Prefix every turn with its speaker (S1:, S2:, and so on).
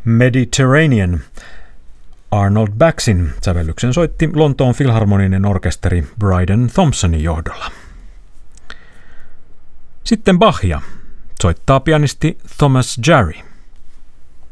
S1: Mediterranean. Arnold Baxin sävellyksen soitti Lontoon Filharmoninen orkesteri Bryden Thompsonin johdolla. Sitten Bachia soittaa pianisti Thomas Jarry.